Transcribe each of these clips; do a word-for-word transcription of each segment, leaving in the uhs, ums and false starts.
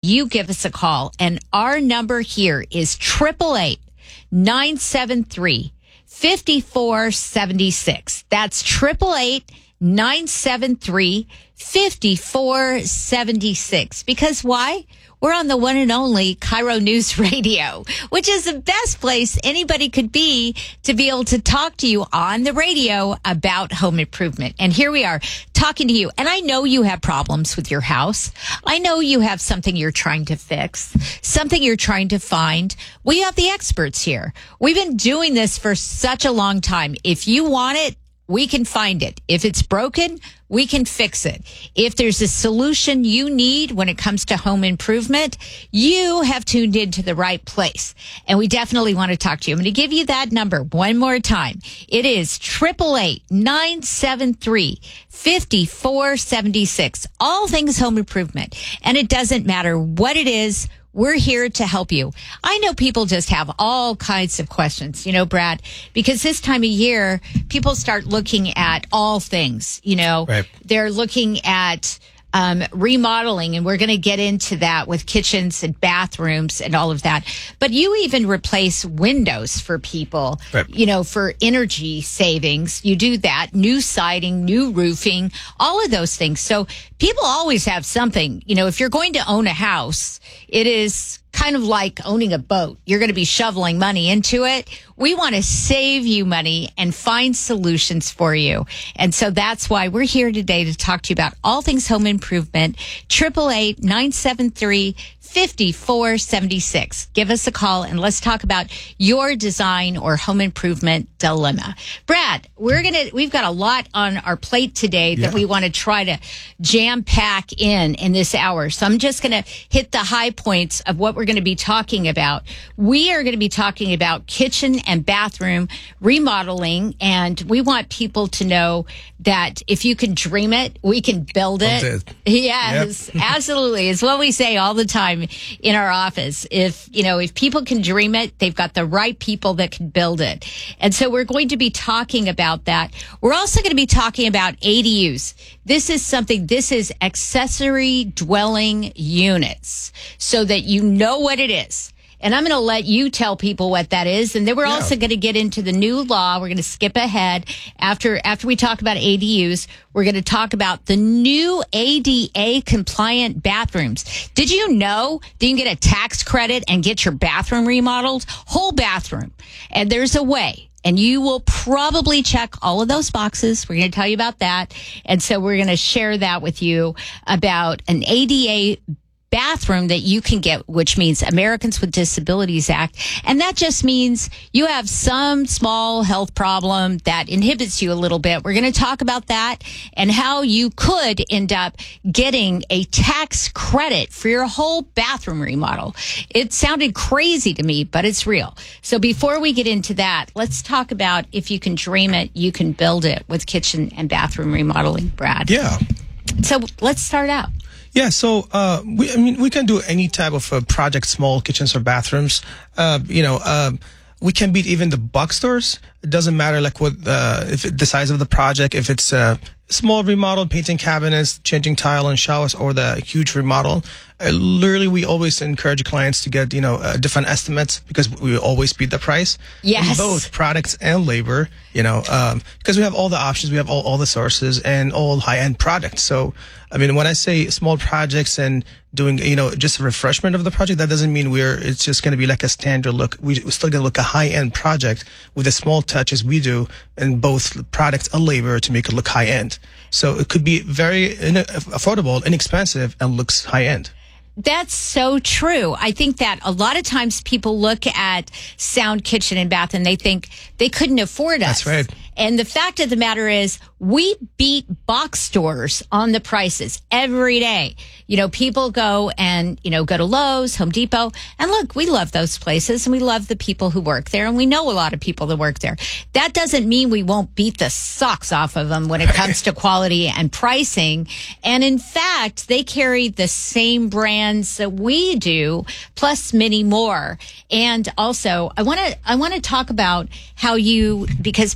you give us a call. And our number here is eight eight eight, nine seven three, five four seven six. That's eight eight eight, nine seven three, five four seven six. Because why? We're on the one and only Cairo News Radio, which is the best place anybody could be to be able to talk to you on the radio about home improvement. And here we are talking to you. And I know you have problems with your house. I know you have something you're trying to fix, something you're trying to find. We have the experts here. We've been doing this for such a long time. If you want it, we can find it. If it's broken, we can fix it. If there's a solution you need when it comes to home improvement, you have tuned into the right place. And we definitely want to talk to you. I'm going to give you that number one more time. It is eight eight eight, nine seven three, five four seven six. All things home improvement. And it doesn't matter what it is. We're here to help you. I know people just have all kinds of questions, you know, Brad, because this time of year, people start looking at all things, you know, right. They're looking at um, remodeling, and we're going to get into that with kitchens and bathrooms and all of that. But you even replace windows for people, right. you know, for energy savings. You do that, new siding, new roofing, all of those things. So people always have something, you know, if you're going to own a house, it is kind of like owning a boat. You're going to be shoveling money into it. We want to save you money and find solutions for you. And so that's why we're here today to talk to you about all things home improvement. eight eight eight, nine seven three, five four seven six. Give us a call and let's talk about your design or home improvement dilemma. Brad, we're going to, we've got a lot on our plate today that yeah. we want to try to jam pack in in this hour. So I'm just going to hit the high points of what we're going to be talking about. We are going to be talking about kitchen and bathroom remodeling, and we want people to know that if you can dream it, we can build it. Build it. Yes, Yep. absolutely. It's what we say all the time in our office. If, you know, if people can dream it, they've got the right people that can build it. And so we're going to be talking about that. We're also going to be talking about A D Us. This is something, this is accessory dwelling units, so that you know what it is. And I'm going to let you tell people what that is. And then we're Yeah. also going to get into the new law. We're going to skip ahead. After after we talk about A D Us, we're going to talk about the new A D A compliant bathrooms. Did you know that you can get a tax credit and get your bathroom remodeled? Whole bathroom. And there's a way. And you will probably check all of those boxes. We're going to tell you about that. And so we're going to share that with you about an A D A bathroom that you can get, which means Americans with Disabilities Act. And that just means you have some small health problem that inhibits you a little bit. We're going to talk about that and how you could end up getting a tax credit for your whole bathroom remodel. It sounded crazy to me, but it's real. So before we get into that, let's talk about if you can dream it, you can build it with kitchen and bathroom remodeling, Brad. Yeah. So let's start out. Yeah, so uh, we, I mean, we can do any type of uh, project, small kitchens or bathrooms. Uh, you know, uh, we can beat even the box stores. It doesn't matter like what uh, if it, the size of the project, if it's a small remodel, painting cabinets, changing tile and showers, or the huge remodel. Uh, literally, we always encourage clients to get, you know, uh, different estimates because we always beat the price. Yes. In both products and labor, you know, um, because we have all the options, we have all, all the sources and all high-end products. So, I mean, when I say small projects and doing, you know, just a refreshment of the project, that doesn't mean we're, it's just going to be like a standard look. We, we're still going to look a high-end project with the small touches we do in both products and labor to make it look high-end. So it could be very in- affordable, inexpensive, and looks high-end. That's so true. I think that a lot of times people look at Sound Kitchen and Bath and they think they couldn't afford us. That's right. And the fact of the matter is we beat box stores on the prices every day. You know, people go and, you know, go to Lowe's, Home Depot. And look, we love those places and we love the people who work there. And we know a lot of people that work there. That doesn't mean we won't beat the socks off of them when it comes to quality and pricing. And in fact, they carry the same brands that we do, plus many more. And also, I want to, I want to talk about how you, because people have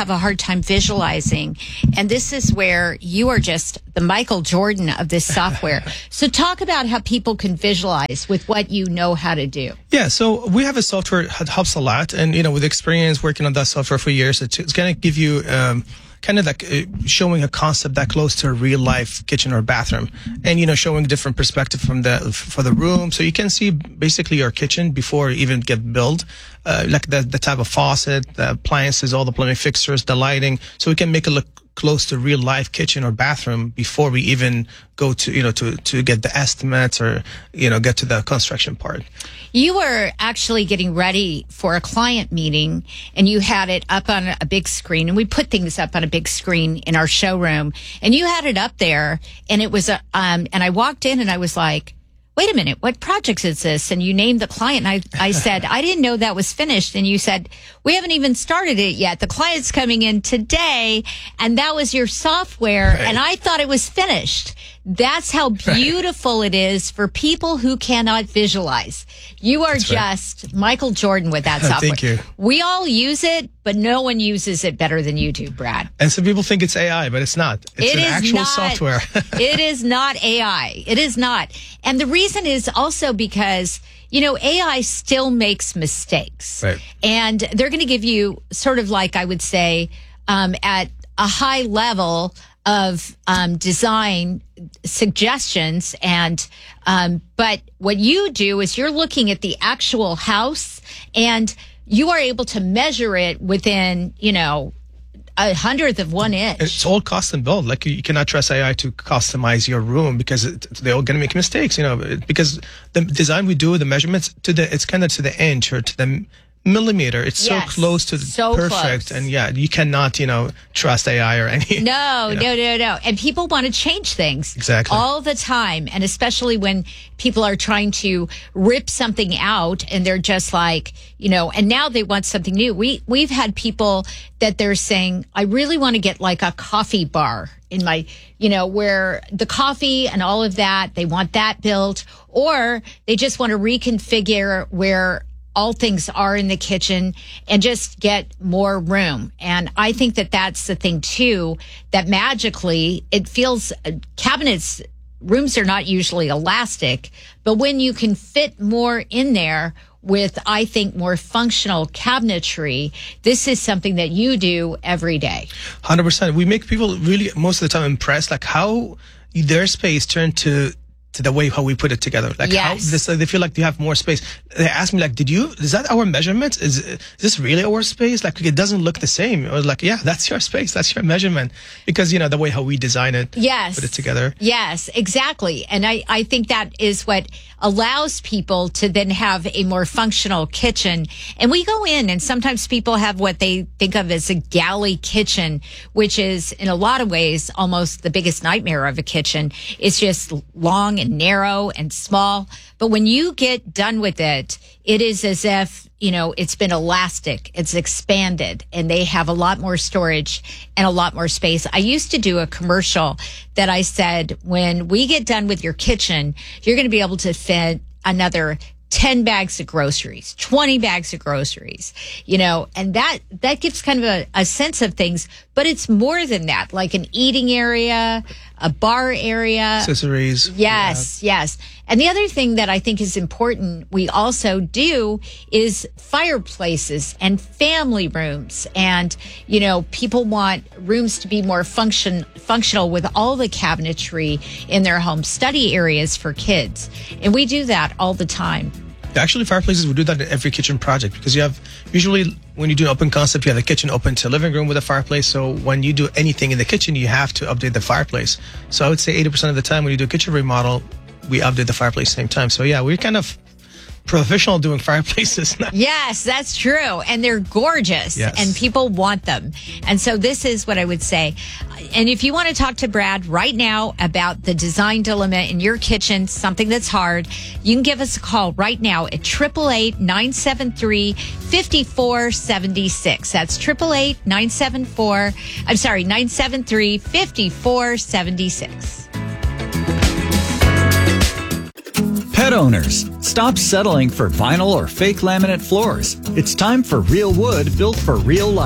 have a hard time visualizing. And this is where you are just the Michael Jordan of this software. So talk about how people can visualize with what you know how to do. Yeah, so we have a software that helps a lot. And, you know, with experience working on that software for years, it's, it's going to give you um, kind of like uh, showing a concept that close to a real life kitchen or bathroom, and, you know, showing different perspective from the for the room. So you can see basically your kitchen before you even get built, uh, like the, the type of faucet, the appliances, all the plumbing fixtures, the lighting. So we can make it look close to real life kitchen or bathroom before we even go to, you know, to, to get the estimates or, you know, get to the construction part. You were actually getting ready for a client meeting and you had it up on a big screen, and we put things up on a big screen in our showroom, and you had it up there, and it was a, um, and I walked in and I was like, wait a minute, what project is this? And you named the client. And I, I said, I didn't know that was finished. And you said, we haven't even started it yet. The client's coming in today. And that was your software. Right. And I thought it was finished. That's how beautiful right. it is for people who cannot visualize. You are That's just right. Michael Jordan with that software. Thank you. We all use it, but no one uses it better than you do, Brad. And some people think it's A I, but it's not. It's it an actual not, software. It is not A I. It is not. And the reason is also because, you know, A I still makes mistakes. Right. And they're going to give you sort of like, I would say, um, at a high level of um, design suggestions. And um, but what you do is you're looking at the actual house, and you are able to measure it within, you know, a hundredth of one inch. It's all custom built. Like, you cannot trust A I to customize your room because it, they're all going to make mistakes, you know, because the design we do, the measurements to the, it's kind of to the inch or to the millimeter. It's yes, so close to so perfect. Close. And yeah, you cannot, you know, trust A I or any. No, you know. no, no, no. And people want to change things. Exactly. All the time. And especially when people are trying to rip something out and they're just like, you know, and now they want something new. We, we've had people that they're saying, I really want to get like a coffee bar in my, you know, where the coffee and all of that, they want that built, or they just want to reconfigure where all things are in the kitchen and just get more room. And I think that that's the thing too, that magically it feels uh, cabinets, rooms are not usually elastic, but when you can fit more in there with, I think, more functional cabinetry, this is something that you do every day. one hundred percent. We make people really, most of the time, impressed, like how their space turned to to the way how we put it together. Like yes. how this, like, they feel like you have more space. They ask me like, did you, is that our measurement? Is, is this really our space? Like, it doesn't look the same. I was like, yeah, that's your space. That's your measurement. Because, you know, the way how we design it, yes. put it together. Yes, exactly. And I, I think that is what allows people to then have a more functional kitchen. And we go in, and sometimes people have what they think of as a galley kitchen, which is in a lot of ways almost the biggest nightmare of a kitchen. It's just long and narrow and small. But when you get done with it, it is as if, you know, it's been elastic, it's expanded, and they have a lot more storage and a lot more space. I used to do a commercial that I said, when we get done with your kitchen, you're going to be able to fit another ten bags of groceries, twenty bags of groceries, you know, and that, that gives kind of a, a sense of things, but it's more than that, like an eating area, a bar area. Accessories. Yes, yeah. yes. And the other thing that I think is important, we also do is fireplaces and family rooms. And, you know, people want rooms to be more function functional with all the cabinetry in their home, study areas for kids. And we do that all the time. Actually, fireplaces, we do that in every kitchen project because you have, usually when you do an open concept, you have the kitchen open to living room with a fireplace. So when you do anything in the kitchen, you have to update the fireplace. So I would say eighty percent of the time when you do a kitchen remodel, we update the fireplace same time. So yeah, we're kind of professional doing fireplaces now. Yes, that's true. And they're gorgeous. Yes. And people want them. And so this is what I would say. And if you want to talk to Brad right now about the design dilemma in your kitchen, something that's hard, you can give us a call right now at eight eight eight, nine seven three, five four seven six. That's eight eight eight, nine seven four, I'm sorry, nine seven three, five four seven six. Pet owners, stop settling for vinyl or fake laminate floors. It's time for real wood built for real life.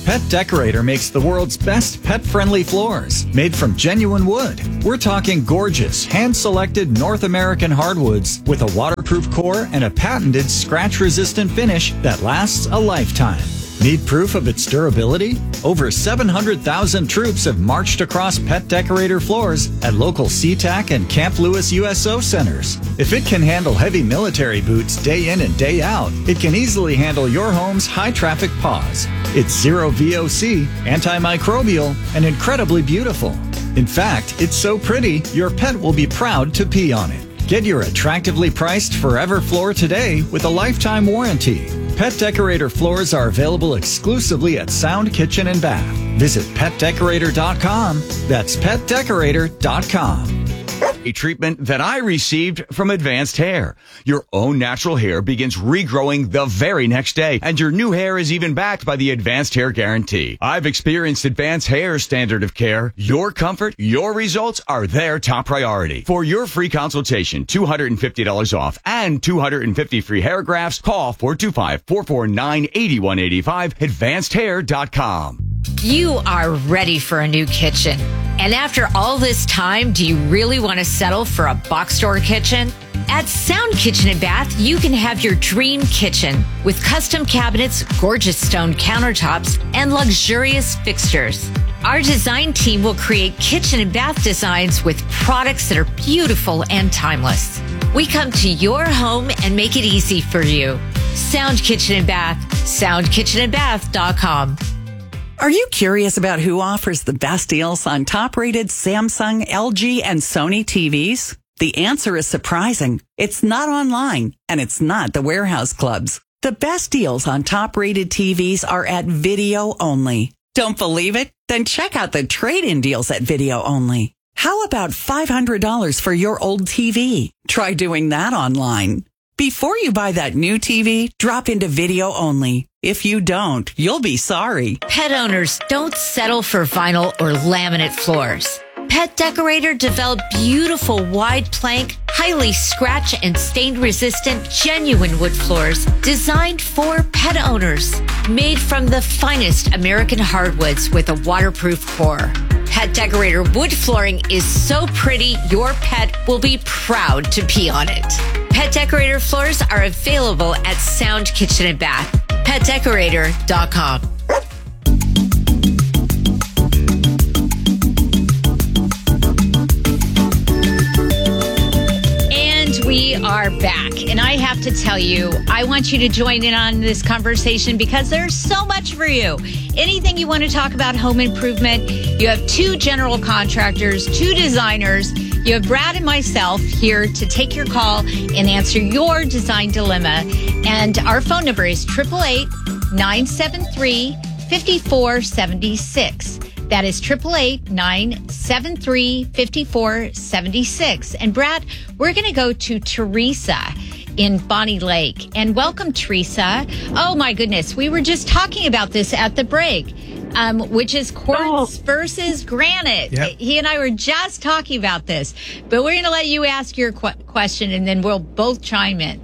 Pet Decorator makes the world's best pet-friendly floors, made from genuine wood. We're talking gorgeous, hand-selected North American hardwoods with a waterproof core and a patented scratch-resistant finish that lasts a lifetime. Need proof of its durability? Over seven hundred thousand troops have marched across Pet Decorator floors at local SeaTac and Camp Lewis U S O centers. If it can handle heavy military boots day in and day out, it can easily handle your home's high-traffic paws. It's zero V O C, antimicrobial, and incredibly beautiful. In fact, it's so pretty, your pet will be proud to pee on it. Get your attractively priced Forever floor today with a lifetime warranty. Pet Decorator floors are available exclusively at Sound Kitchen and Bath. Visit pet decorator dot com. That's pet decorator dot com. A treatment that I received from Advanced Hair. Your own natural hair begins regrowing the very next day, and your new hair is even backed by the Advanced Hair Guarantee. I've experienced Advanced Hair's standard of care. Your comfort, your results are their top priority. For your free consultation, two hundred fifty dollars off and two hundred fifty free hair grafts, call four two five, four four nine, eight one eight five, advanced hair dot com. You are ready for a new kitchen. And after all this time, do you really want to settle for a box store kitchen? At Sound Kitchen and Bath, you can have your dream kitchen with custom cabinets, gorgeous stone countertops, and luxurious fixtures. Our design team will create kitchen and bath designs with products that are beautiful and timeless. We come to your home and make it easy for you. Sound Kitchen and Bath, sound kitchen and bath dot com. Are you curious about who offers the best deals on top-rated Samsung, L G, and Sony T Vs? The answer is surprising. It's not online, and it's not the warehouse clubs. The best deals on top-rated T Vs are at Video Only. Don't believe it? Then check out the trade-in deals at Video Only. How about five hundred dollars for your old T V? Try doing that online. Before you buy that new T V, drop into Video Only. If you don't, you'll be sorry. Pet owners, don't settle for vinyl or laminate floors. Pet Decorator developed beautiful wide plank, highly scratch and stain resistant, genuine wood floors designed for pet owners. Made from the finest American hardwoods with a waterproof core. Pet Decorator wood flooring is so pretty, your pet will be proud to pee on it. Pet Decorator floors are available at Sound Kitchen and Bath. pet decorator dot com. We are back, and I have to tell you, I want you to join in on this conversation because there's so much for you. Anything you want to talk about home improvement, you have two general contractors, two designers. You have Brad and myself here to take your call and answer your design dilemma. And our phone number is eight eight eight, nine seven three, five four seven six. That is eight eight eight, nine seven three, five four seven six. And Brad, we're going to go to Teresa in Bonnie Lake. And welcome, Teresa. Oh, my goodness. We were just talking about this at the break, um, which is quartz oh. versus granite. Yep. He and I were just talking about this. But we're going to let you ask your qu- question, and then we'll both chime in.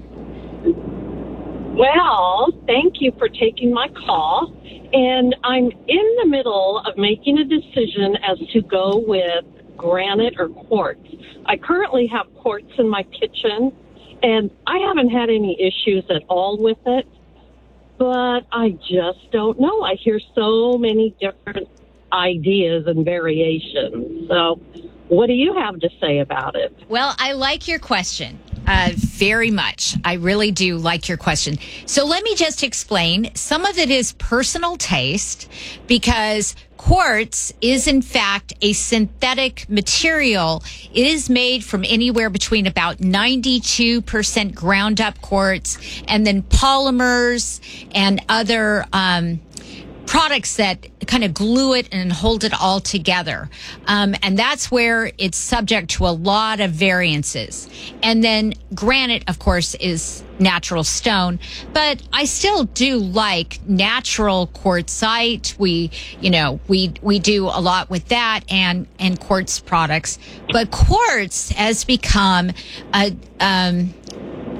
Well, thank you for taking my call. And I'm in the middle of making a decision as to go with granite or quartz. I currently have quartz in my kitchen, and I haven't had any issues at all with it. But I just don't know. I hear so many different ideas and variations. So what do you have to say about it? Well, I like your question. Uh, very much. I really do like your question. So let me just explain. Some of it is personal taste because quartz is in fact a synthetic material. It is made from anywhere between about ninety-two percent ground up quartz and then polymers and other, um, products that kind of glue it and hold it all together. Um, and that's where it's subject to a lot of variances. And then granite, of course, is natural stone. But I still do like natural quartzite. We, you know, we we do a lot with that and, and quartz products. But quartz has become a... Um,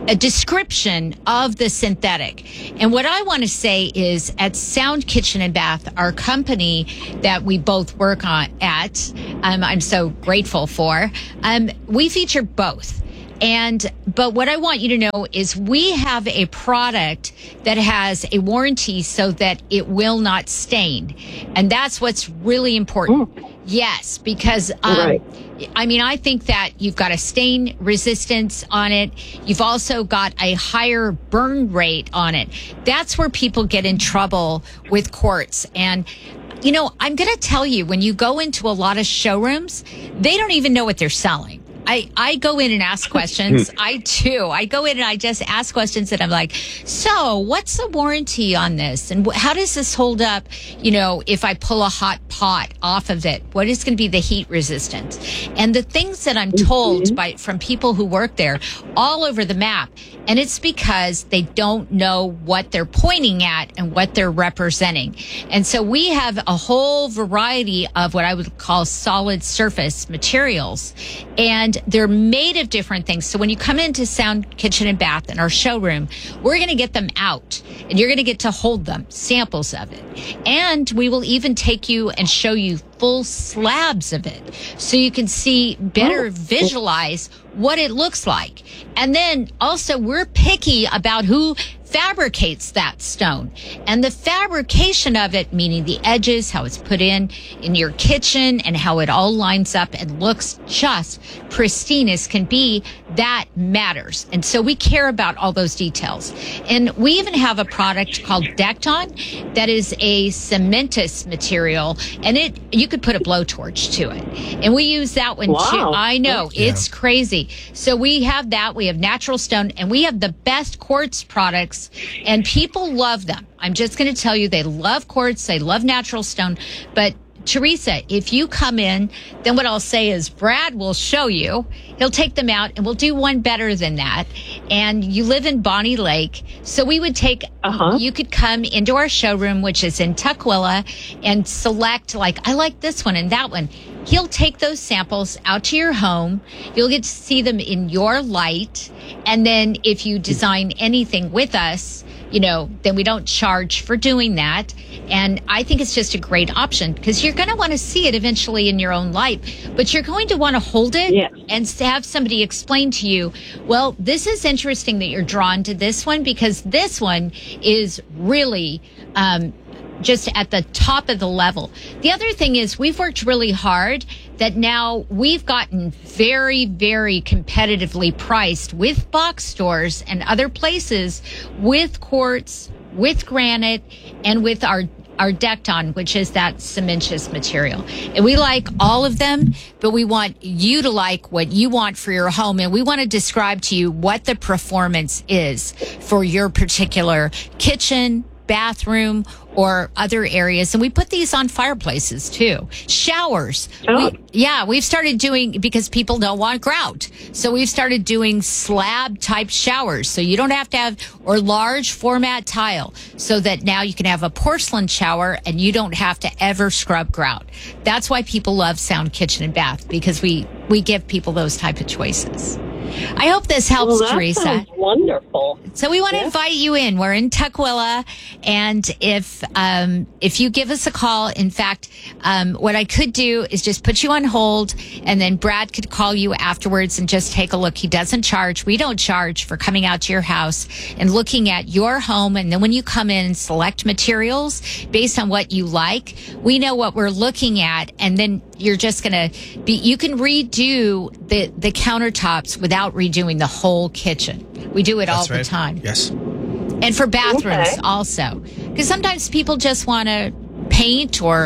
a description of the synthetic. And what I want to say is at Sound Kitchen and Bath, our company that we both work on at, um, I'm so grateful for, um, we feature both. And, but what I want you to know is we have a product that has a warranty so that it will not stain. And that's what's really important. Mm. Yes, because, um, right. I mean, I think that you've got a stain resistance on it. You've also got a higher burn rate on it. That's where people get in trouble with quartz. And, you know, I'm going to tell you, when you go into a lot of showrooms, they don't even know what they're selling. I, I go in and ask questions. I do. I go in and I just ask questions and I'm like, so what's the warranty on this? And wh- how does this hold up? You know, if I pull a hot pot off of it, what is going to be the heat resistance? And the things that I'm told mm-hmm. by, from people who work there all over the map. And it's because they don't know what they're pointing at and what they're representing. And so we have a whole variety of what I would call solid surface materials. And they're made of different things. So when you come into Sound Kitchen and Bath in our showroom, we're going to get them out and you're going to get to hold them, samples of it. And we will even take you and show you full slabs of it so you can see better, oh. visualize what it looks like. And then also we're picky about who fabricates that stone, and the fabrication of it, meaning the edges, how it's put in in your kitchen and how it all lines up and looks just pristine as can be, that matters. And so we care about all those details. And we even have a product called Decton that is a cementous material, and it you could put a blowtorch to it. And we use that one wow. too. I know, yeah. it's crazy. So we have that. We have natural stone, and we have the best quartz products, and people love them. I'm just going to tell you, they love quartz, they love natural stone. But Teresa, if you come in, then what I'll say is Brad will show you. He'll take them out and we'll do one better than that. And you live in Bonnie Lake. So we would take, uh-huh. you could come into our showroom, which is in Tukwila, and select, like, I like this one and that one. He'll take those samples out to your home. You'll get to see them in your light. And then if you design anything with us, you know, then we don't charge for doing that. And I think it's just a great option because you're going to want to see it eventually in your own life, but you're going to want to hold it yes. and have somebody explain to you, well, this is interesting that you're drawn to this one because this one is really, um, just at the top of the level. The other thing is we've worked really hard that now we've gotten very, very competitively priced with box stores and other places with quartz, with granite, and with our our Decton, which is that cementous material. And we like all of them, but we want you to like what you want for your home. And we want to describe to you what the performance is for your particular kitchen, bathroom, or other areas. And we put these on fireplaces too. Showers. Oh. We, yeah, we've started doing, because people don't want grout. So we've started doing slab type showers. So you don't have to have, or large format tile, so that now you can have a porcelain shower and you don't have to ever scrub grout. That's why people love Sound Kitchen and Bath, because we, we give people those type of choices. I hope this helps, well, that Teresa. Sounds wonderful. So we want to yeah. invite you in. We're in Tukwila, and if um, if you give us a call, in fact, um, what I could do is just put you on hold, and then Brad could call you afterwards and just take a look. He doesn't charge. We don't charge for coming out to your house and looking at your home. And then when you come in and select materials based on what you like, we know what we're looking at, and then you're just going to be, you can redo the, the countertops without redoing the whole kitchen. We do it That's all right. the time. Yes. And for bathrooms Okay. also. Because sometimes people just want to paint or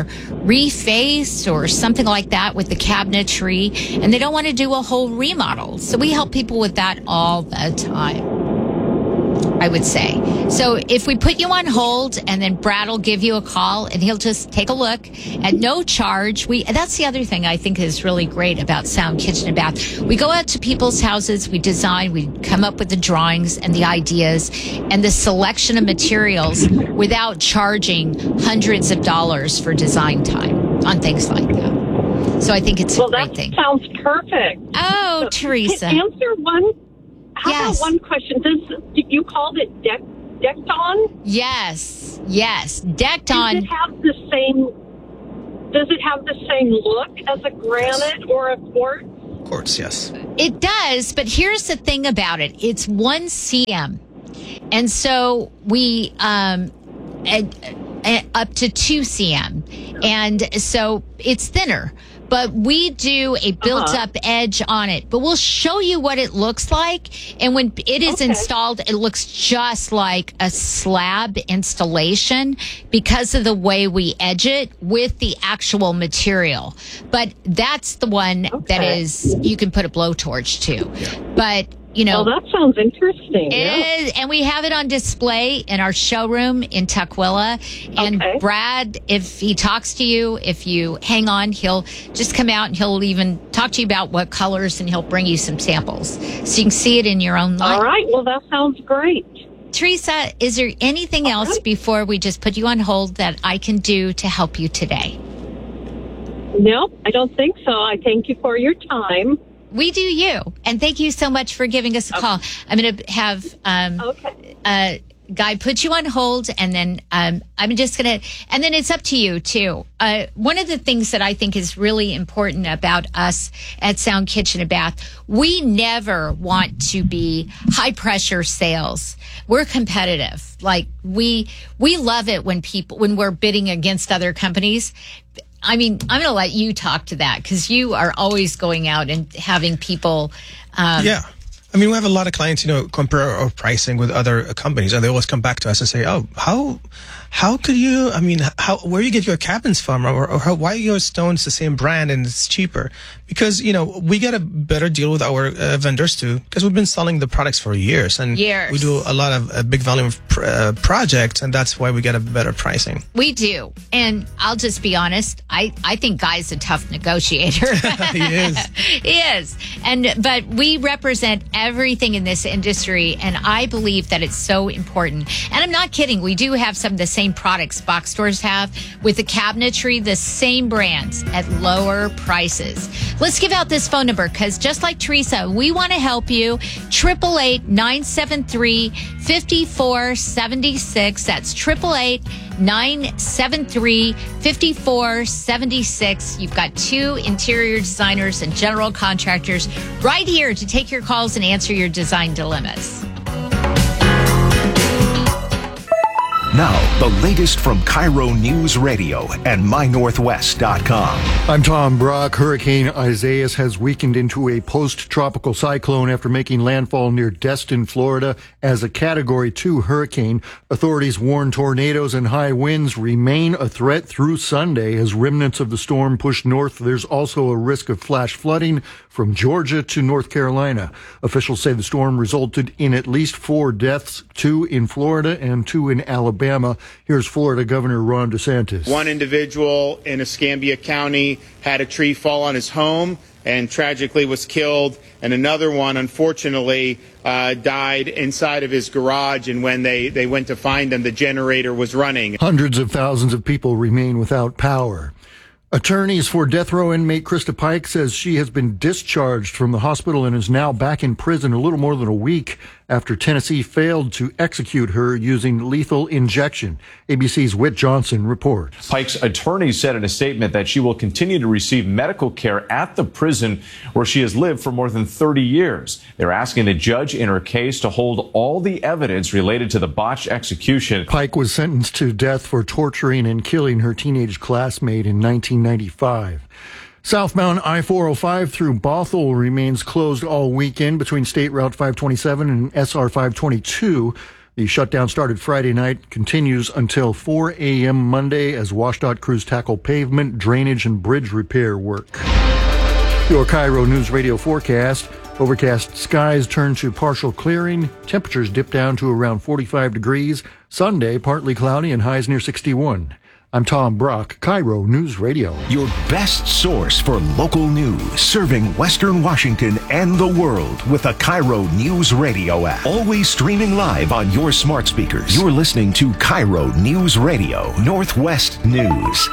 reface or something like that with the cabinetry, and they don't want to do a whole remodel. So we help people with that all the time, I would say. So if we put you on hold, and then Brad will give you a call and he'll just take a look at no charge. We, that's the other thing I think is really great about Sound Kitchen and Bath. We go out to people's houses, we design, we come up with the drawings and the ideas and the selection of materials without charging hundreds of dollars for design time on things like that. So I think it's well, a great that thing. sounds perfect. Oh, So, Teresa. Answer one how Yes. about one question? Does you called it deck decked on? Yes, yes, decked Does on. it have the same? Does it have the same look as a granite or a quartz? Quartz, yes. It does, but here's the thing about it. It's one C M. And so we, um, at, at up to two C M. And so it's thinner, but we do a built Uh-huh. up edge on it, but we'll show you what it looks like. And when it is Okay. installed, it looks just like a slab installation because of the way we edge it with the actual material. But that's the one that Okay. is, you can put a blowtorch to. But, you know, Well, that sounds interesting. it yeah. is, and we have it on display in our showroom in Tukwila. And Okay. Brad, if he talks to you, if you hang on, he'll just come out and he'll even talk to you about what colors, and he'll bring you some samples so you can see it in your own light. All right. Well, that sounds great. Teresa, is there anything else right. before we just put you on hold that I can do to help you today? No, I don't think so. I thank you for your time. We do you. And thank you so much for giving us a call. I'm going to have um, Okay. uh, Guy put you on hold, and then um, I'm just going to, and then it's up to you too. Uh, one of the things that I think is really important about us at Sound Kitchen and Bath, we never want to be high pressure sales. We're competitive. Like we, we love it when people, when we're bidding against other companies. I mean, I'm going to let you talk to that because you are always going out and having people. Um, Yeah. I mean, we have a lot of clients, you know, compare our pricing with other companies, and they always come back to us and say, "Oh, how, how could you? I mean, how, where you get your cabins from, or, or how, why are your stones the same brand and it's cheaper?" Because you know, we get a better deal with our uh, vendors too, because we've been selling the products for years, and Years. we do a lot of uh, big volume of pr- uh, projects, and that's why we get a better pricing. We do. And I'll just be honest, I, I think Guy's a tough negotiator. He is. He is. And but we represent everything in this industry, and I believe that it's so important. And I'm not kidding. We do have some of the same products box stores have with the cabinetry, the same brands at lower prices. Let's give out this phone number because just like Teresa, we want to help you. Triple eight nine seven three five four seven six. That's triple eight nine seven three five four seven six. You've got two interior designers and general contractors right here to take your calls and answer your design dilemmas. Now, the latest from Cairo News Radio and my northwest dot com. I'm Tom Brock. Hurricane Isaias has weakened into a post-tropical cyclone after making landfall near Destin, Florida, as a Category two hurricane. Authorities warn tornadoes and high winds remain a threat through Sunday as remnants of the storm push north. There's also a risk of flash flooding from Georgia to North Carolina. Officials say the storm resulted in at least four deaths, two in Florida and two in Alabama. Here's Florida Governor Ron DeSantis. One individual in Escambia County had a tree fall on his home and tragically was killed, and another one, unfortunately, uh, died inside of his garage, and when they, they went to find him, the generator was running. Hundreds of thousands of people remain without power. Attorneys for death row inmate Krista Pike says she has been discharged from the hospital and is now back in prison a little more than a week after Tennessee failed to execute her using lethal injection. A B C's Whit Johnson reports. Pike's attorneys said in a statement that she will continue to receive medical care at the prison where she has lived for more than thirty years. They're asking the judge in her case to hold all the evidence related to the botched execution. Pike was sentenced to death for torturing and killing her teenage classmate in nineteen ninety-five. Southbound I four oh five through Bothell remains closed all weekend between State Route five twenty-seven and S R five twenty-two. The shutdown started Friday night, continues until four a.m. Monday as WashDOT crews tackle pavement, drainage, and bridge repair work. Your Cairo News Radio forecast. Overcast skies turn to partial clearing. Temperatures dip down to around forty-five degrees. Sunday, partly cloudy and highs near sixty-one. I'm Tom Brock, Cairo News Radio. Your best source for local news, serving Western Washington and the world with the Cairo News Radio app. Always streaming live on your smart speakers. You're listening to Cairo News Radio, Northwest News.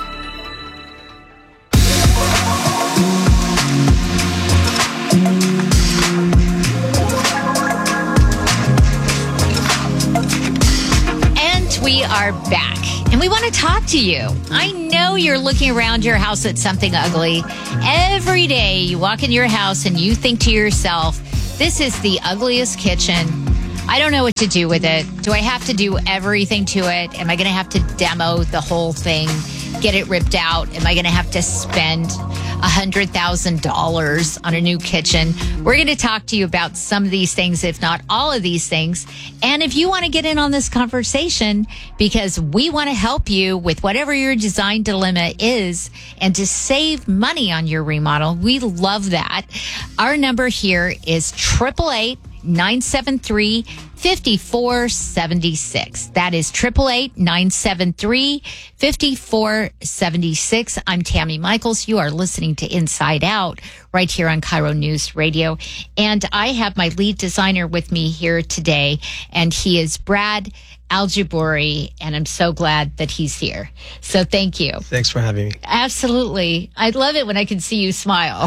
We are back and we want to talk to you. I know you're looking around your house at something ugly. Every day you walk in your house and you think to yourself, this is the ugliest kitchen. I don't know what to do with it. Do I have to do everything to it? Am I going to have to demo the whole thing, get it ripped out? Am I going to have to spend one hundred thousand dollars on a new kitchen? We're going to talk to you about some of these things, if not all of these things. And if you want to get in on this conversation, because we want to help you with whatever your design dilemma is and to save money on your remodel, we love that. Our number here is eight eight eight, nine seven three, five four seven six. That is eight eight eight, nine seven three, five four seven six. I'm Tammy Michaels. You are listening to Inside Out right here on Cairo News Radio. And I have my lead designer with me here today, and he is Brad Aljabouri, and I'm so glad that he's here. So thank you. Thanks for having me. Absolutely. I love it when I can see you smile.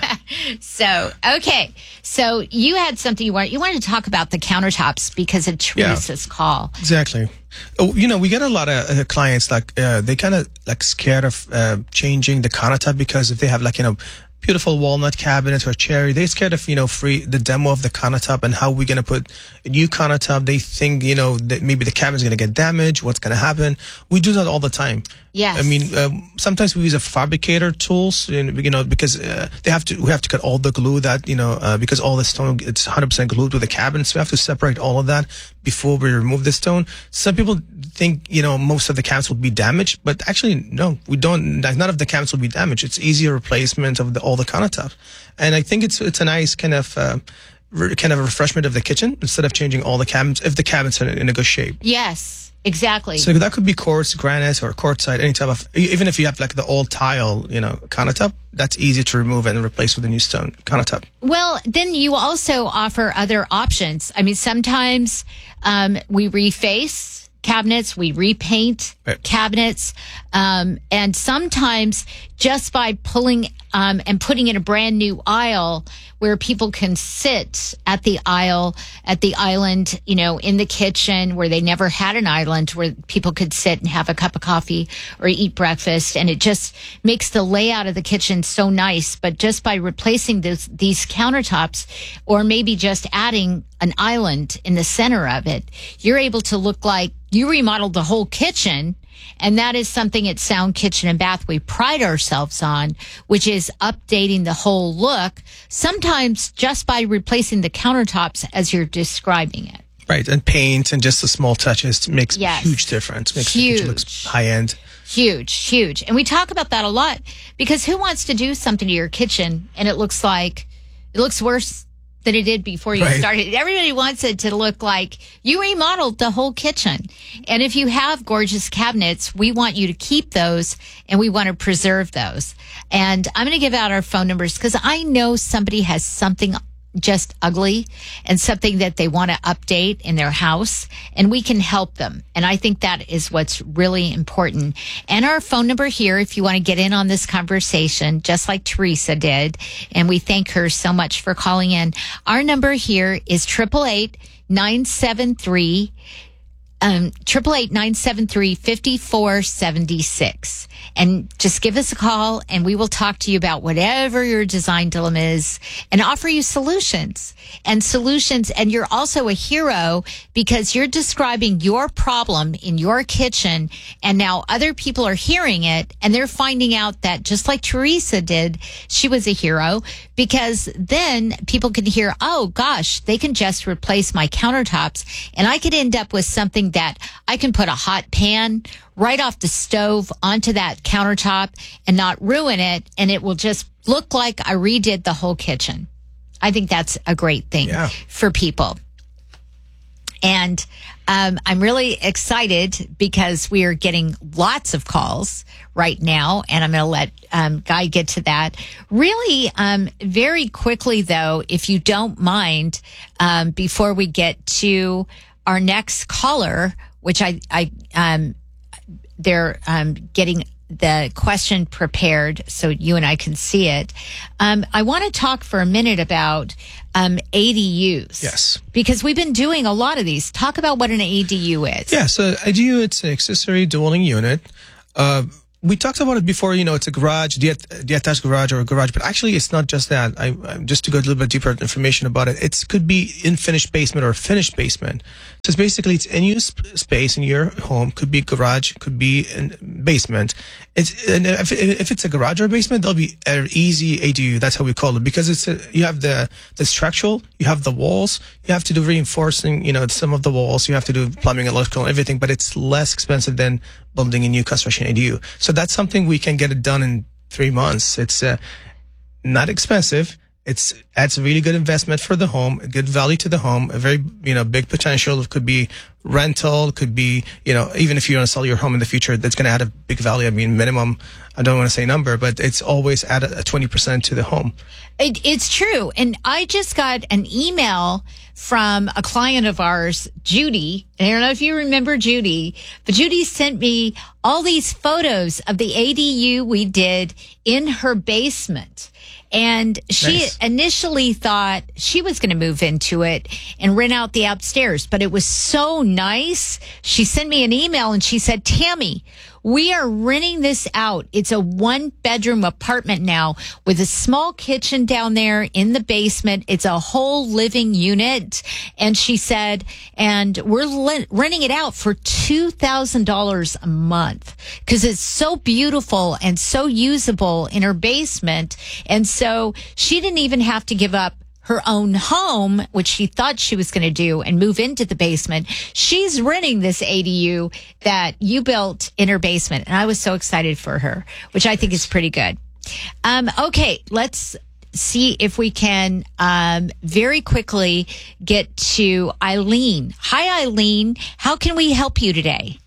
So, okay. So you had something you wanted, you wanted to talk about the countertops because of Teresa's yeah, call. Exactly. Oh, you know, we get a lot of uh, clients like uh, they kind of like scared of uh, changing the countertop because if they have like, you know, beautiful walnut cabinet or cherry, they're scared of, you know, free the demo of the countertop and how we're going to put a new countertop. They think, you know, that maybe the cabinet's going to get damaged. What's going to happen? We do that all the time. Yes. I mean, um, sometimes we use a fabricator tools, you know, because uh, they have to, we have to cut all the glue that, you know, uh, because all the stone, it's one hundred percent glued to the cabinet. So we have to separate all of that before we remove the stone. Some people think, you know, most of the cabinets will be damaged, but actually, no, we don't. None of the cabinets will be damaged. It's easier replacement of the, all the countertop. And I think it's, it's a nice kind of, uh, kind of a refreshment of the kitchen instead of changing all the cabinets if the cabinets are in a good shape. Yes. Exactly. So that could be quartz, granite, or quartzite, any type of, even if you have like the old tile, you know, countertop, that's easy to remove and replace with a new stone countertop. Well, then you also offer other options. I mean, sometimes um, we reface cabinets, we repaint right. cabinets, um, and sometimes just by pulling um, and putting in a brand new aisle where people can sit at the aisle, at the island, you know, in the kitchen where they never had an island where people could sit and have a cup of coffee or eat breakfast. And it just makes the layout of the kitchen so nice. But just by replacing this, these countertops or maybe just adding an island in the center of it, you're able to look like you remodeled the whole kitchen. And that is something at Sound Kitchen and Bath we pride ourselves on, which is updating the whole look, sometimes just by replacing the countertops as you're describing it. Right, and paint and just the small touches makes yes. a huge difference. Makes huge. the kitchen looks high-end. Huge, huge. And we talk about that a lot because who wants to do something to your kitchen and it looks like, it looks worse than it did before you right. started. Everybody wants it to look like you remodeled the whole kitchen. And if you have gorgeous cabinets, we want you to keep those and we want to preserve those. And I'm going to give out our phone numbers because I know somebody has something just ugly and something that they want to update in their house, and we can help them. And I think that is what's really important. And our phone number here, if you want to get in on this conversation, just like Teresa did, and we thank her so much for calling in. Our number here is eight eight eight, nine seven three, um, eight eight eight, nine seven three, five four seven six. And just give us a call and we will talk to you about whatever your design dilemma is and offer you solutions and solutions. And you're also a hero because you're describing your problem in your kitchen. And now other people are hearing it and they're finding out that just like Teresa did, she was a hero because then people can hear, oh gosh, they can just replace my countertops and I could end up with something that I can put a hot pan right off the stove onto that countertop and not ruin it. And it will just look like I redid the whole kitchen. I think that's a great thing yeah. for people. And um, I'm really excited because we are getting lots of calls right now. And I'm going to let um, Guy get to that. Really, um, very quickly, though, if you don't mind, um, before we get to our next caller, which I, I um, they're um, getting the question prepared so you and I can see it. Um, I want to talk for a minute about um, A D Us. Yes. Because we've been doing a lot of these. Talk about what an A D U is. Yeah, so A D U, it's an accessory dwelling unit. Uh, we talked about it before, you know, it's a garage, de- detached garage or a garage, but actually it's not just that. I, I just to go a little bit deeper information about it, it could be in finished basement or finished basement. So it's basically, it's in use space in your home, could be garage, could be in basement. It's, and if, if it's a garage or a basement, there'll be an easy A D U. That's how we call it, because it's a, you have the, the structural, you have the walls, you have to do reinforcing, you know, some of the walls, you have to do plumbing, electrical, and everything, but it's less expensive than building a new construction A D U. So that's something we can get it done in three months. It's uh, not expensive. It's adds a really good investment for the home, a good value to the home, a very, you know, big potential. It could be rental, it could be, you know, even if you want to sell your home in the future, that's going to add a big value. I mean, minimum, I don't want to say number, but it's always add a twenty percent to the home. It, it's true. And I just got an email from a client of ours, Judy. I don't know if you remember Judy, but Judy sent me all these photos of the A D U we did in her basement. And she Nice. initially thought she was going to move into it and rent out the upstairs, but it was so nice. She sent me an email and she said, Tammy, we are renting this out. It's a one bedroom apartment now with a small kitchen down there in the basement. It's a whole living unit. And she said, and we're le- renting it out for two thousand dollars a month because it's so beautiful and so usable in her basement. And so she didn't even have to give up her own home, which she thought she was going to do, and move into the basement. She's renting this A D U that you built in her basement. And I was so excited for her, which I think is pretty good. Um, okay, let's see if we can um, very quickly get to Eileen. Hi, Eileen. How can we help you today?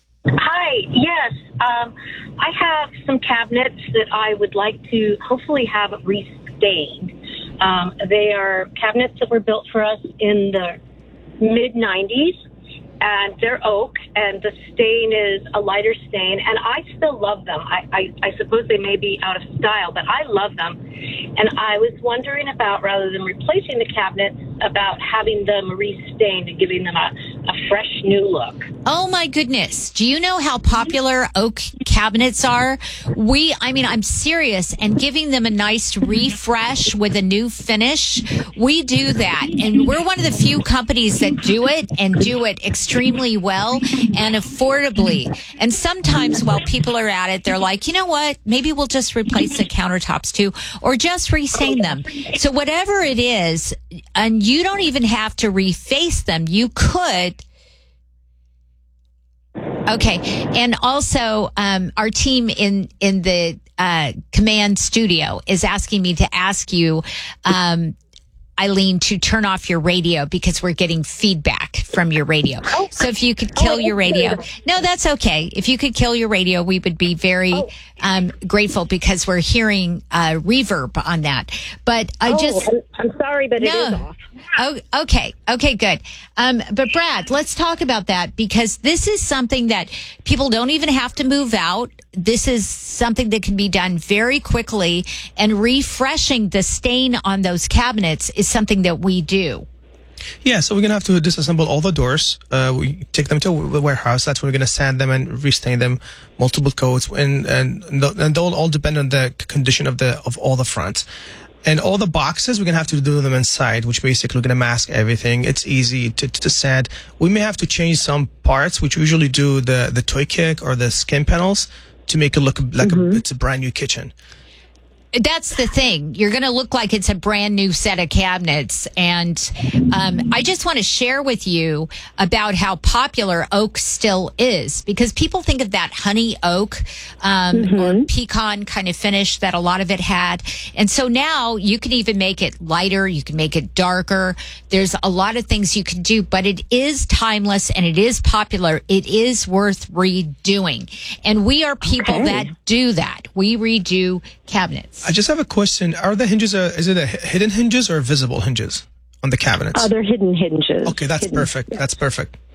Hi, yes. Um, I have some cabinets that I would like to hopefully have restained. Um, they are cabinets that were built for us in the mid nineties, and they're oak, and the stain is a lighter stain, and I still love them. I, I, I suppose they may be out of style, but I love them. And I was wondering about, rather than replacing the cabinets, about having them restained and giving them a, a fresh new look. Oh my goodness. Do you know how popular oak cabinets are? We, I mean, I'm serious, and giving them a nice refresh with a new finish. We do that. And we're one of the few companies that do it and do it extremely well and affordably. And sometimes while people are at it, they're like, you know what? Maybe we'll just replace the countertops too, or just restain them. So whatever it is, and you don't even have to reface them. You could. Okay. And also, um, our team in, in the, uh, command studio is asking me to ask you, um, Eileen, to turn off your radio because we're getting feedback from your radio. So if you could kill your radio. No, that's okay. If you could kill your radio, we would be very um, grateful because we're hearing uh, reverb on that. But I Oh, just... I'm, I'm sorry, but it No. is off. Oh, okay. Okay, good. Um, but Brad, let's talk about that because this is something that people don't even have to move out. This is something that can be done very quickly, and refreshing the stain on those cabinets is something that we do. Yeah, so we're going to have to disassemble all the doors. Uh, we take them to the warehouse. That's when we're going to sand them and restain them, multiple coats, and and and they'll all depend on the condition of the of all the fronts. And all the boxes, we're going to have to do them inside, which basically we're going to mask everything. It's easy to, to sand. We may have to change some parts, which we usually do the, the toy kick or the skin panels to make it look like mm-hmm. a, it's a brand new kitchen. That's the thing. You're going to look like it's a brand new set of cabinets. And um, I just want to share with you about how popular oak still is, because people think of that honey oak um, mm-hmm. or pecan kind of finish that a lot of it had. And so now you can even make it lighter. You can make it darker. There's a lot of things you can do, but it is timeless and it is popular. It is worth redoing. And we are people okay. that do that. We redo cabinets. I just have a question. Are the hinges, uh, is it a hidden hinges or visible hinges on the cabinets? Uh, they're hidden hinges. Okay, that's hidden, perfect. Yeah. That's perfect.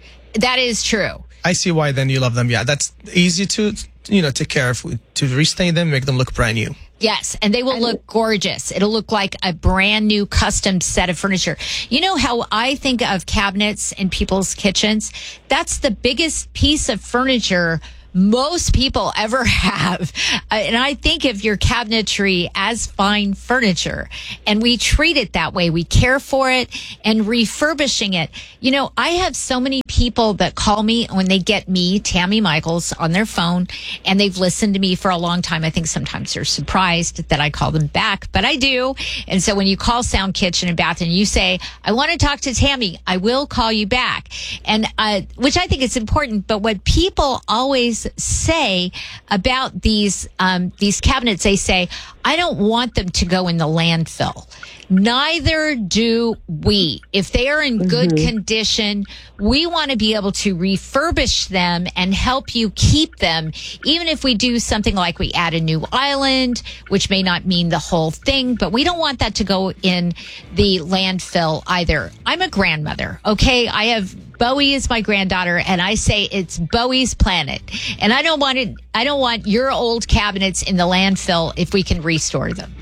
That is true. I see why then you love them. Yeah, that's easy to, you know, take care of, to restain them, make them look brand new. Yes, and they will look gorgeous. It'll look like a brand new custom set of furniture. You know how I think of cabinets in people's kitchens? That's the biggest piece of furniture most people ever have. Uh, and I think of your cabinetry as fine furniture. And we treat it that way. We care for it and refurbishing it. You know, I have so many people that call me when they get me, Tammy Michaels, on their phone, and they've listened to me for a long time. I think sometimes they're surprised that I call them back, but I do. And so when you call Sound Kitchen and Bath and you say, I want to talk to Tammy, I will call you back. And, uh, which I think is important. But what people always say about these um, these cabinets, they say, I don't want them to go in the landfill. Neither do we. If they are in good mm-hmm. condition, we want to be able to refurbish them and help you keep them, even if we do something like we add a new island, which may not mean the whole thing, but we don't want that to go in the landfill either. I'm a grandmother, okay? I have Bowie is my granddaughter, and I say it's Bowie's planet. And I don't want it, I don't want your old cabinets in the landfill if we can restore them.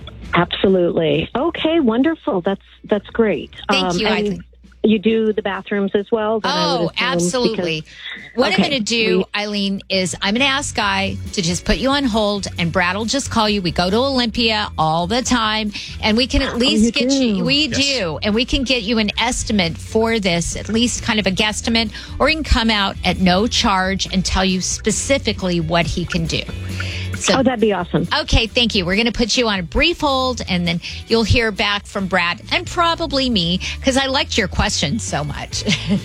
Absolutely. Okay, wonderful. That's that's great. Thank um, you, Eileen. You do the bathrooms as well? Oh, absolutely. Because, what okay. I'm going to do, we, Eileen, is I'm going to ask Guy to just put you on hold, and Brad will just call you. We go to Olympia all the time, and we can at least oh, you get do. you. We yes. do, and we can get you an estimate for this, at least kind of a guesstimate, or he can come out at no charge and tell you specifically what he can do. So, oh, that'd be awesome. Okay, thank you. We're going to put you on a brief hold, and then you'll hear back from Brad and probably me, because I liked your questions so much.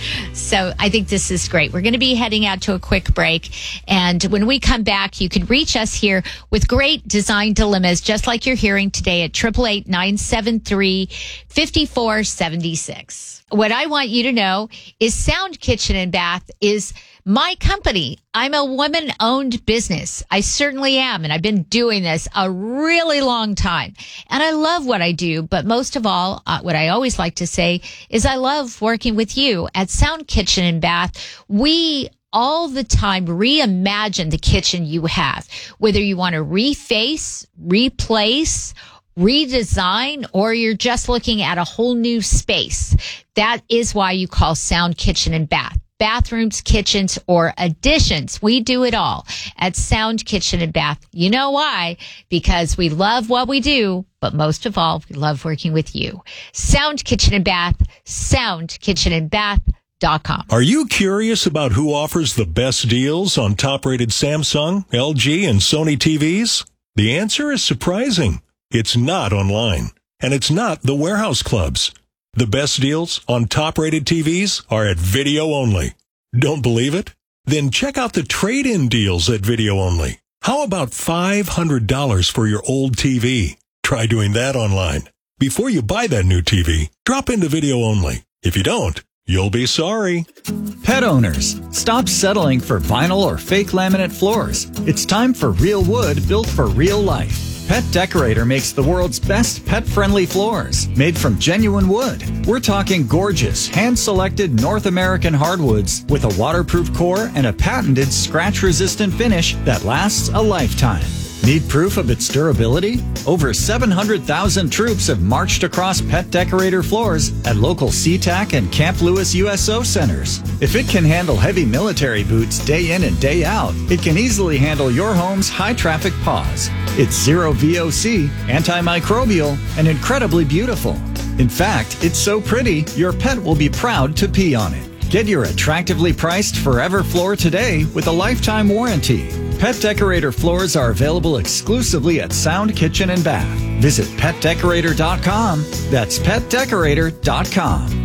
So I think this is great. We're going to be heading out to a quick break, and when we come back, you can reach us here with great design dilemmas, just like you're hearing today at eight eight eight, nine seven three, five four seven six. What I want you to know is Sound Kitchen and Bath is my company. I'm a woman-owned business. I certainly am, and I've been doing this a really long time. And I love what I do, but most of all, uh, what I always like to say is I love working with you. At Sound Kitchen and Bath, we all the time reimagine the kitchen you have, whether you want to reface, replace, redesign, or you're just looking at a whole new space. That is why you call Sound Kitchen and Bath. Bathrooms, kitchens, or additions. We do it all at Sound Kitchen and Bath. You know why? Because we love what we do, but most of all, we love working with you. Sound Kitchen and Bath, sound kitchen and bath dot com. Are you curious about who offers the best deals on top-rated Samsung, L G, and Sony T Vs? The answer is surprising. It's not online, and it's not the warehouse clubs. The best deals on top-rated T Vs are at Video Only. Don't believe it? Then check out the trade-in deals at Video Only. How about five hundred dollars for your old T V? Try doing that online. Before you buy that new T V, drop into Video Only. If you don't, you'll be sorry. Pet owners, stop settling for vinyl or fake laminate floors. It's time for real wood built for real life. Pet Decorator makes the world's best pet-friendly floors, made from genuine wood. We're talking gorgeous, hand-selected North American hardwoods with a waterproof core and a patented scratch-resistant finish that lasts a lifetime. Need proof of its durability? Over seven hundred thousand troops have marched across Pet Decorator floors at local SeaTac and Camp Lewis U S O centers. If it can handle heavy military boots day in and day out, it can easily handle your home's high-traffic paws. It's zero V O C, antimicrobial, and incredibly beautiful. In fact, it's so pretty, your pet will be proud to pee on it. Get your attractively priced Forever floor today with a lifetime warranty. Pet Decorator floors are available exclusively at Sound Kitchen and Bath. Visit pet decorator dot com. That's pet decorator dot com.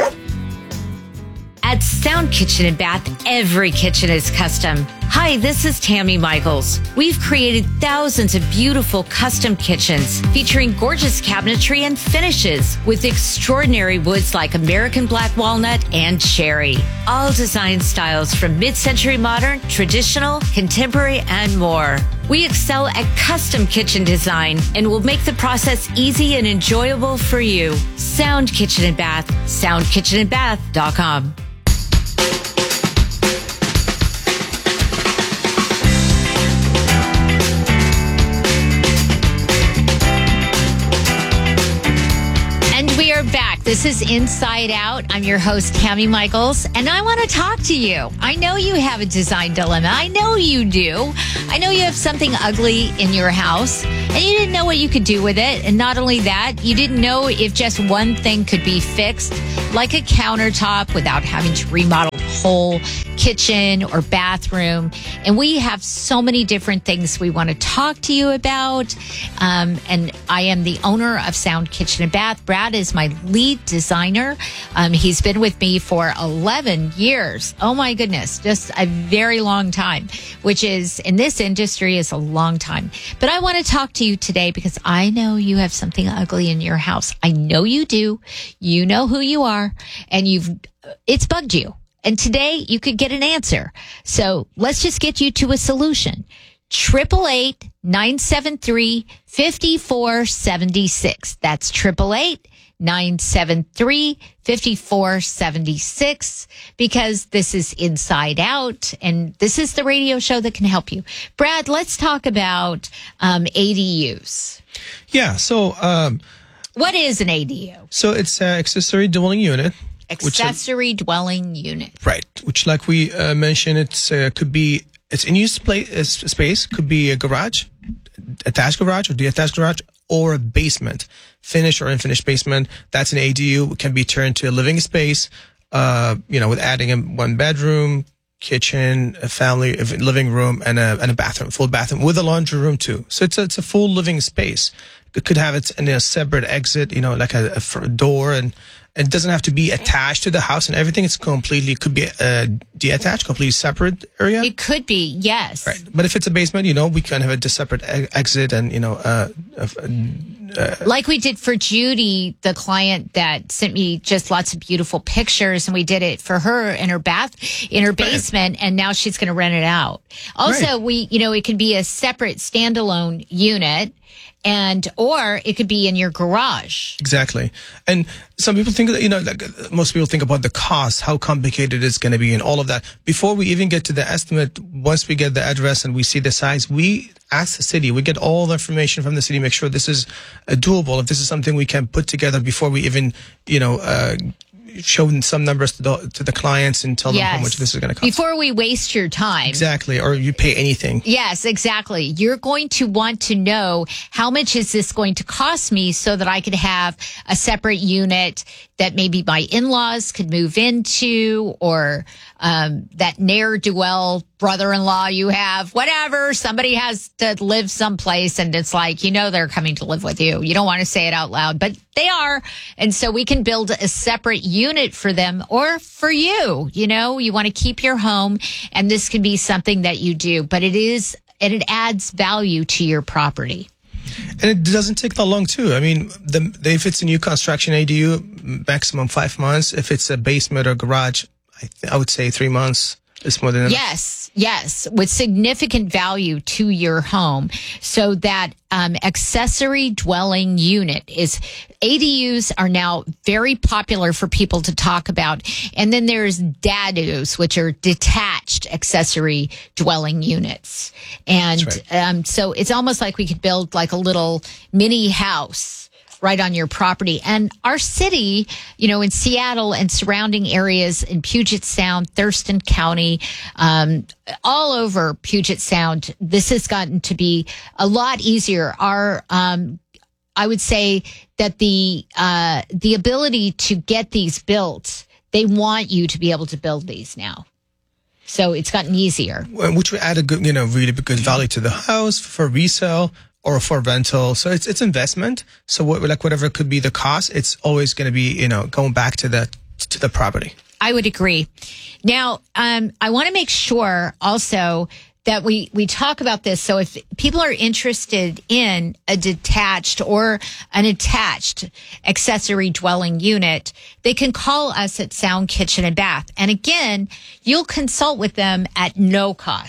At Sound Kitchen and Bath, every kitchen is custom. Hi, this is Tammy Michaels. We've created thousands of beautiful custom kitchens featuring gorgeous cabinetry and finishes with extraordinary woods like American black walnut and cherry. All design styles from mid-century modern, traditional, contemporary, and more. We excel at custom kitchen design and will make the process easy and enjoyable for you. Sound Kitchen and Bath, sound kitchen and bath dot com. This is Inside Out. I'm your host, Tammy Michaels, and I want to talk to you. I know you have a design dilemma. I know you do. I know you have something ugly in your house, and you didn't know what you could do with it. And not only that, you didn't know if just one thing could be fixed, like a countertop, without having to remodel the whole kitchen or bathroom. And we have so many different things we want to talk to you about. Um, and I am the owner of Sound Kitchen and Bath. Brad is my lead designer. Um, he's been with me for eleven years. Oh my goodness, just a very long time, which is in this industry is a long time. But I want to talk to you today because I know you have something ugly in your house. I know you do. You know who you are, and you've it's bugged you. And today you could get an answer. So let's just get you to a solution. Triple eight nine seven three five four seven six. That's triple eight nine seven three five four seven six, because this is Inside Out and this is the radio show that can help you. Brad, let's talk about um, A D Us. Yeah. So, um, what is an A D U? So it's an accessory dwelling unit. Accessory which, dwelling unit. Right. Which, like we uh, mentioned, it's uh, could be it's in use play, uh, space. Could be a garage, attached garage or detached garage, or a basement, finished or unfinished basement. That's an A D U. It can be turned to a living space. Uh, you know, with adding a one bedroom, kitchen, a family, a living room, and a and a bathroom, full bathroom with a laundry room too. So it's a, it's a full living space. It could have it in a separate exit, you know, like a, a door, and it doesn't have to be attached to the house and everything. It's completely, could be uh, detached, completely separate area. It could be, yes. Right. But if it's a basement, you know, we can have a separate e- exit and, you know, uh, uh, like we did for Judy, the client that sent me just lots of beautiful pictures, and we did it for her in her bath, in her basement, right. And now she's going to rent it out. Also, right. we, you know, it can be a separate standalone unit. And, or it could be in your garage. Exactly. And some people think that, you know, like most people think about the cost, how complicated it's going to be and all of that. Before we even get to the estimate, once we get the address and we see the size, we ask the city, we get all the information from the city, make sure this is uh, doable, if this is something we can put together before we even, you know, uh, show some numbers to the, to the clients and tell them yes. how much this is going to cost. Before we waste your time. Exactly. Or you pay anything. Yes, exactly. You're going to want to know how much is this going to cost me so that I could have a separate unit that maybe my in-laws could move into, or um, that ne'er-do-well brother-in-law you have, whatever. Somebody has to live someplace, and it's like, you know, they're coming to live with you. You don't want to say it out loud, but they are. And so we can build a separate unit for them or for you. You know, you want to keep your home, and this can be something that you do, but it is, and it adds value to your property. And it doesn't take that long, too. I mean, the, the, if it's a new construction A D U, maximum five months. If it's a basement or garage, I, th- I would say three months. It's more than enough. Yes, yes, with significant value to your home. So that um, accessory dwelling unit is, A D Us are now very popular for people to talk about. And then there's D A D Us, which are detached accessory dwelling units. And right. um, so it's almost like we could build like a little mini house right on your property. And our city, you know, in Seattle and surrounding areas in Puget Sound, Thurston County, um, all over Puget Sound, this has gotten to be a lot easier. Our, um, I would say that the, uh, the ability to get these built, they want you to be able to build these now. So it's gotten easier. Which would add a good, you know, really good value to the house for resale or for rental. So it's it's investment. So what, like whatever could be the cost, it's always going to be, you know, going back to the to the property. I would agree. Now, um, I want to make sure also that we, we talk about this. So if people are interested in a detached or an attached accessory dwelling unit, they can call us at Sound Kitchen and Bath. And again, you'll consult with them at no cost.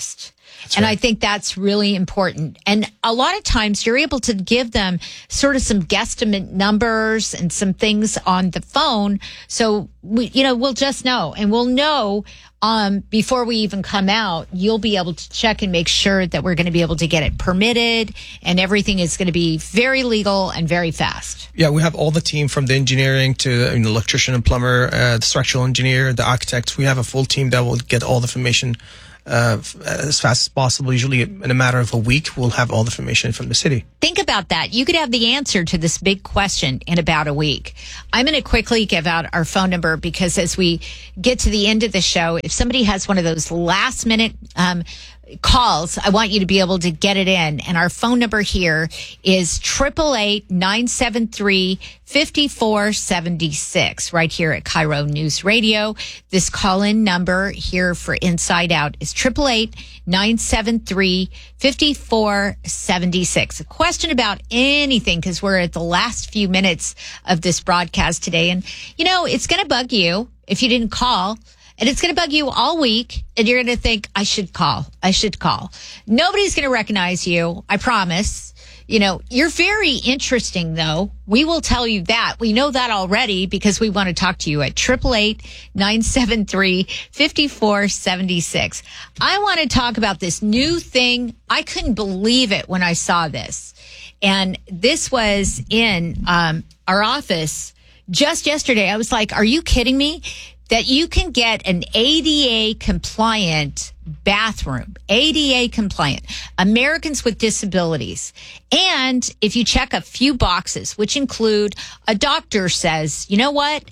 That's and right. I think that's really important. And a lot of times you're able to give them sort of some guesstimate numbers and some things on the phone. So, we, you know, we'll just know, and we'll know um, before we even come out. You'll be able to check and make sure that we're going to be able to get it permitted, and everything is going to be very legal and very fast. Yeah, we have all the team from the engineering to the electrician and plumber, uh, the structural engineer, the architect. We have a full team that will get all the information uh, as fast as possible. Usually in a matter of a week, we'll have all the information from the city. Think about that. You could have the answer to this big question in about a week. I'm going to quickly give out our phone number, because as we get to the end of the show, if somebody has one of those last minute um, calls, I want you to be able to get it in. And our phone number here is eight eight eight, nine seven three, five four seven six, right here at Cairo News Radio. This call-in number here for Inside Out is eight eight eight, nine seven three, five four seven six. A question about anything, because we're at the last few minutes of this broadcast today. And, you know, it's going to bug you if you didn't call. And it's going to bug you all week, and you're going to think, I should call. I should call. Nobody's going to recognize you, I promise. You know, you're very interesting, though. We will tell you that. We know that already, because we want to talk to you at eight eight eight, nine seven three, five four seven six. I want to talk about this new thing. I couldn't believe it when I saw this. And this was in um, our office just yesterday. I was like, are you kidding me? That you can get an A D A compliant bathroom, A D A compliant, Americans with Disabilities. And if you check a few boxes, which include a doctor says, you know what?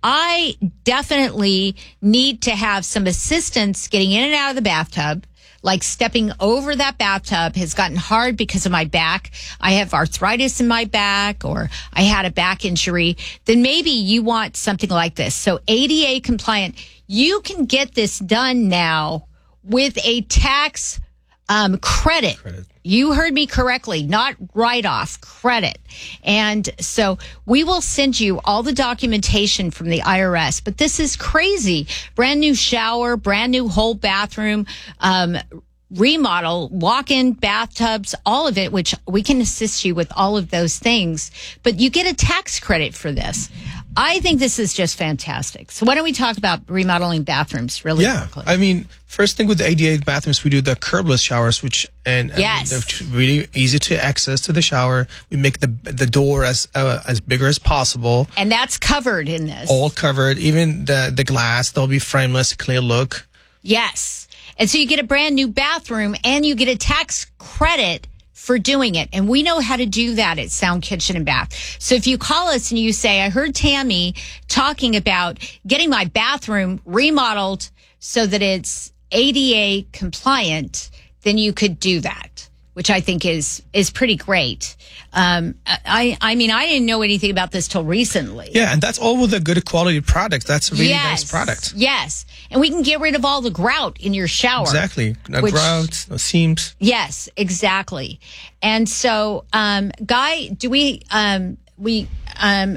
I definitely need to have some assistance getting in and out of the bathtub. Like stepping over that bathtub has gotten hard because of my back. I have arthritis in my back, or I had a back injury. Then maybe you want something like this. So A D A compliant, you can get this done now with a tax um, credit. credit. You heard me correctly, not write-off, credit. And so we will send you all the documentation from the I R S. But this is crazy. Brand new shower, brand new whole bathroom, um, remodel, walk-in bathtubs, all of it, which we can assist you with all of those things. But you get a tax credit for this. I think this is just fantastic. So why don't we talk about remodeling bathrooms really yeah, quickly? I mean, first thing with the A D A bathrooms, we do the curbless showers, which and, yes. and they're really easy to access to the shower. We make the the door as uh, as bigger as possible, and that's covered in this. All covered, even the the glass. They'll be frameless, clear look. Yes, and so you get a brand new bathroom, and you get a tax credit for doing it. And we know how to do that at Sound Kitchen and Bath. So if you call us and you say, I heard Tammy talking about getting my bathroom remodeled so that it's A D A compliant, then you could do that, which I think is is pretty great. Um, I I mean, I didn't know anything about this till recently. Yeah, and that's all with a good quality product. That's a really yes, nice product. Yes, and we can get rid of all the grout in your shower. Exactly, no which, grout, no seams. Yes, exactly. And so, um, Guy, do we um, we um.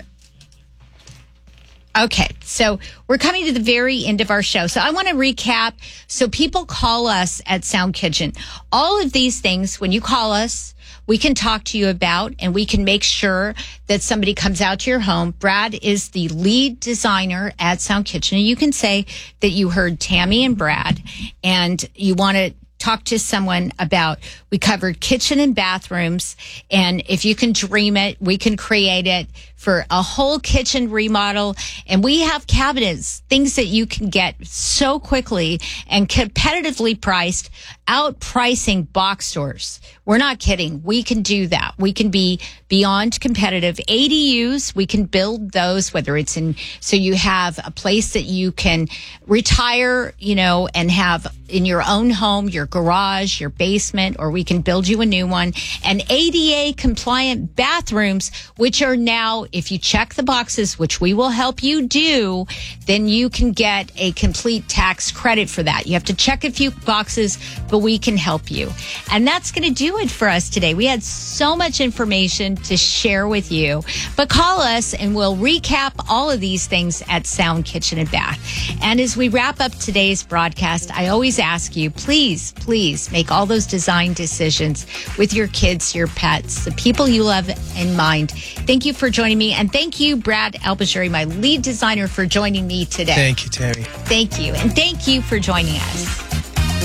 Okay, so we're coming to the very end of our show. So I want to recap. So people call us at Sound Kitchen. All of these things, when you call us, we can talk to you about, and we can make sure that somebody comes out to your home. Brad is the lead designer at Sound Kitchen. And you can say that you heard Tammy and Brad, and you want to talk to someone about, we covered kitchen and bathrooms, and if you can dream it, we can create it for a whole kitchen remodel. And we have cabinets, things that you can get so quickly and competitively priced, outpricing box stores. We're not kidding. We can do that. We can be beyond competitive. A D Us, we can build those, whether it's in, so you have a place that you can retire, you know, and have in your own home, your garage, your basement, or we can build you a new one. And A D A compliant bathrooms, which are now if you check the boxes, which we will help you do, then you can get a complete tax credit for that. You have to check a few boxes, but we can help you. And that's going to do it for us today. We had so much information to share with you, but call us and we'll recap all of these things at Sound Kitchen and Bath. And as we wrap up today's broadcast, I always ask you, please, please make all those design decisions with your kids, your pets, the people you love in mind. Thank you for joining me. And thank you, Brad Albajuri, my lead designer, for joining me today. Thank you, Tammy. Thank you. And thank you for joining us.